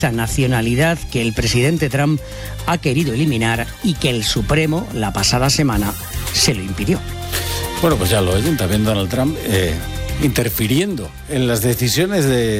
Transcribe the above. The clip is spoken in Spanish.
esta nacionalidad que el presidente Trump ha querido eliminar y que el Supremo la pasada semana se lo impidió. Bueno, pues ya lo oyen, también Donald Trump interfiriendo en las decisiones de